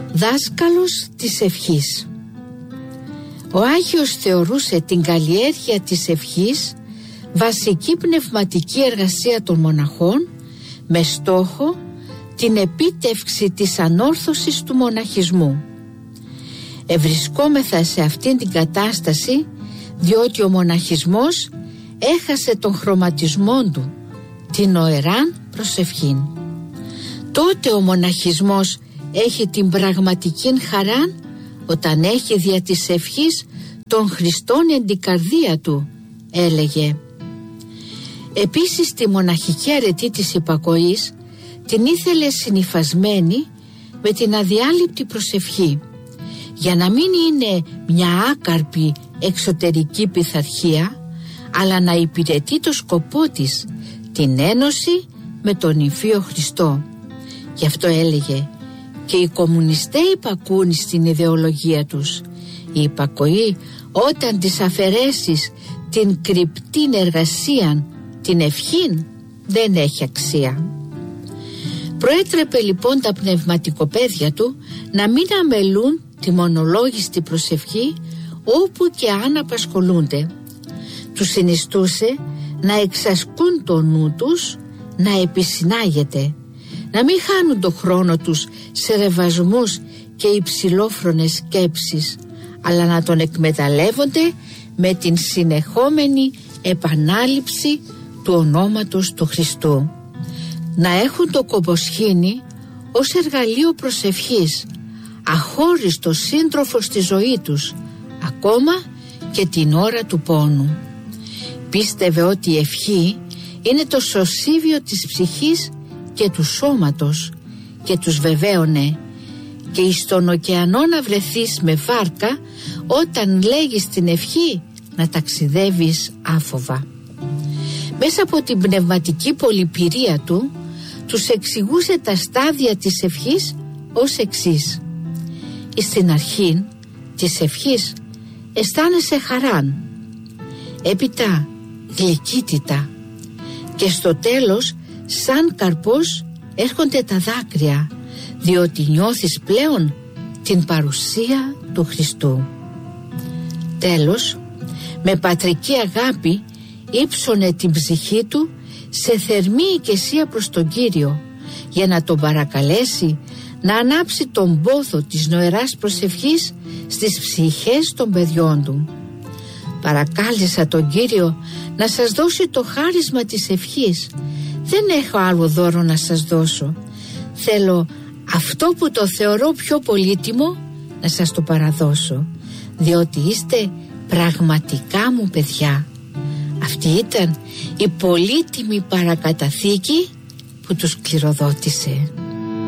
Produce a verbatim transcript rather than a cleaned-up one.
Δάσκαλος της ευχής. Ο Άγιος θεωρούσε την καλλιέργεια της ευχής βασική πνευματική εργασία των μοναχών με στόχο την επίτευξη της ανόρθωσης του μοναχισμού. Ευρισκόμεθα σε αυτήν την κατάσταση διότι ο μοναχισμός έχασε τον χρωματισμό του, την οεράν προσευχήν. Τότε ο μοναχισμός έχει την πραγματική χαρά όταν έχει δια της ευχής των Χριστών εν την καρδία του, έλεγε. Επίσης τη μοναχική αρετή της υπακοής την ήθελε συνυφασμένη με την αδιάλειπτη προσευχή, για να μην είναι μια άκαρπη εξωτερική πειθαρχία, αλλά να υπηρετεί το σκοπό της, την ένωση με τον Υφείο Χριστό. Γι' αυτό έλεγε, και οι κομμουνιστές υπακούν στην ιδεολογία τους. Η υπακοή όταν της αφαιρέσεις την κρυπτή εργασία, την ευχήν, δεν έχει αξία. Προέτρεπε λοιπόν τα πνευματικοπαίδια του να μην αμελούν τη μονολόγιστη προσευχή όπου και αν απασχολούνται. Τους συνιστούσε να εξασκούν το νου τους, να επισυνάγεται, να μην χάνουν το χρόνο τους σε ρεβασμούς και υψηλόφρονες σκέψεις, αλλά να τον εκμεταλλεύονται με την συνεχόμενη επανάληψη του ονόματος του Χριστού. Να έχουν το κομποσχήνι ως εργαλείο προσευχής, αχώριστο σύντροφο στη ζωή τους, ακόμα και την ώρα του πόνου. Πίστευε ότι η ευχή είναι το σωσίβιο της ψυχής και του σώματος και τους βεβαίωνε, και εις τον ωκεανό να βρεθείς με βάρκα όταν λέγεις την ευχή να ταξιδεύεις άφοβα. Μέσα από την πνευματική πολυπυρία του τους εξηγούσε τα στάδια της ευχής ως εξής. Στην αρχή της ευχής αισθάνεσαι χαράν, έπειτα γλυκύτητα και στο τέλος σαν καρπός έρχονται τα δάκρυα, διότι νιώθεις πλέον την παρουσία του Χριστού. Τέλος, με πατρική αγάπη ύψωνε την ψυχή του σε θερμή οικεσία προς τον Κύριο, για να τον παρακαλέσει να ανάψει τον πόθο της νοεράς προσευχής στις ψυχές των παιδιών του. Παρακάλεσα τον Κύριο να σας δώσει το χάρισμα της ευχής. Δεν έχω άλλο δώρο να σας δώσω. Θέλω αυτό που το θεωρώ πιο πολύτιμο να σας το παραδώσω, διότι είστε πραγματικά μου παιδιά. Αυτή ήταν η πολύτιμη παρακαταθήκη που τους κληροδότησε.